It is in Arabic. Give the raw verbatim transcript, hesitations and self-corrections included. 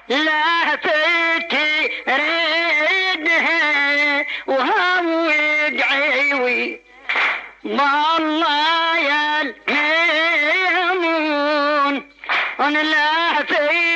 لا فيكي ريدها وهو يدعيوي والله يا الميمون. أنا لا في